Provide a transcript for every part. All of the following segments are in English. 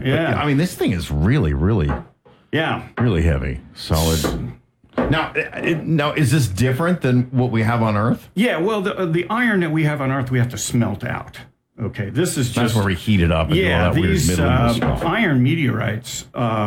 Yeah. But, I mean, this thing is really, really, really heavy. Solid. Now, is this different than what we have on Earth? Yeah, well, the iron that we have on Earth, we have to smelt out. Okay, this is just... That's where we heat it up and do all that these weird middle stuff. iron meteorites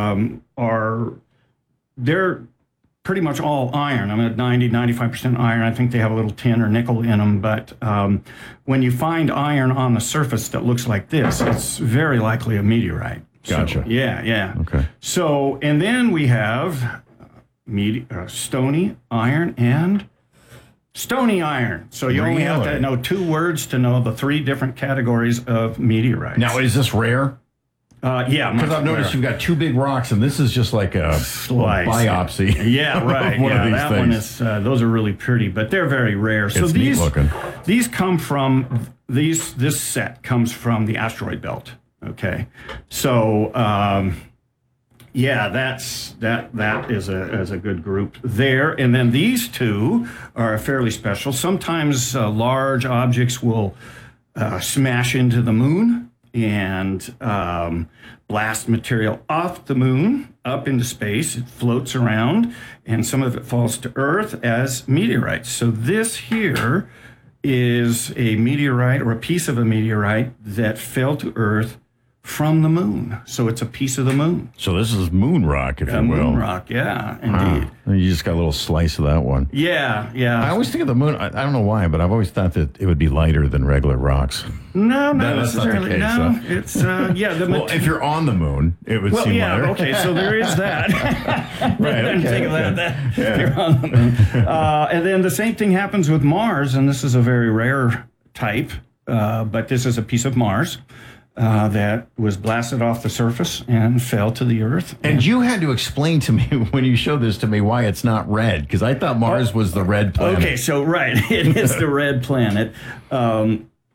they're pretty much all iron. I'm at 95% iron. I think they have a little tin or nickel in them, but when you find iron on the surface that looks like this, it's very likely a meteorite. Gotcha. So, yeah. Okay. So, and then we have stony iron and stony iron. So you only have to know 2 words to know the 3 different categories of meteorites. Now, is this rare? Yeah. Because I've noticed you've got 2 big rocks, and this is just like a biopsy. Yeah, right. One of these that things. one is, those are really pretty, but they're very rare. So It's neat looking. These come from, this set comes from the asteroid belt. Okay. So, yeah, that is a good group there. And then these 2 are fairly special. Sometimes large objects will smash into the moon and blast material off the moon up into space. It floats around, and some of it falls to Earth as meteorites. So this here is a meteorite or a piece of a meteorite that fell to Earth from the moon. So it's a piece of the moon. So this is moon rock, if you will. Moon rock, yeah, indeed. You just got a little slice of that one. Yeah. I always think of the moon, I don't know why, but I've always thought that it would be lighter than regular rocks. No, not that's not the necessarily. case, No, though. it's, Well, if you're on the moon, it would seem lighter. Okay, so there is that. Right, I didn't think of okay. that. You're on the moon. And then the same thing happens with Mars, and this is a very rare type, but this is a piece of Mars. That was blasted off the surface and fell to the Earth. And you had to explain to me when you showed this to me why it's not red, because I thought Mars was the red planet. Okay, so right, it is the red planet. So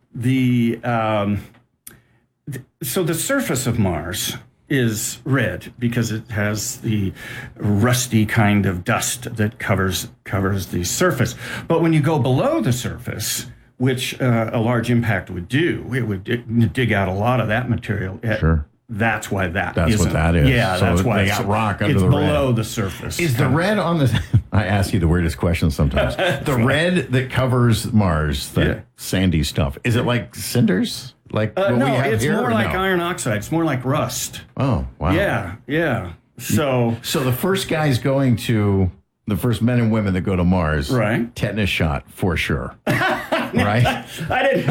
the surface of Mars is red because it has the rusty kind of dust that covers the surface. But when you go below the surface, which a large impact would do, it would dig out a lot of that material. Sure. That's why That's what that is. Yeah, So that's why they got rock under the below red. the surface. Is the red on the... I ask you the weirdest questions sometimes. The red that covers Mars, the sandy stuff, is it like cinders? Like what we no, have it's here, more or like no? iron oxide. It's more like rust. Oh, wow. Yeah. So the first guys going to... The first men and women that go to Mars, Right. tetanus shot for sure, right? I didn't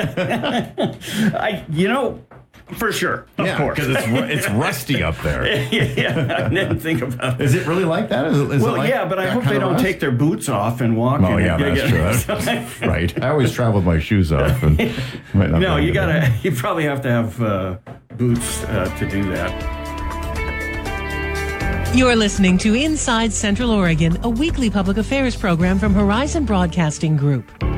know. For sure, of course, because it's rusty up there. Yeah, I didn't think about it. Is it really like that? Is it Well, like yeah, but I that hope kind they of don't rust? take their boots off and walk. Oh, in yeah, it. that's true. That's right. I always travel with my shoes off. And might not No, be you able to- you probably have to have boots to do that. You're listening to Inside Central Oregon, a weekly public affairs program from Horizon Broadcasting Group.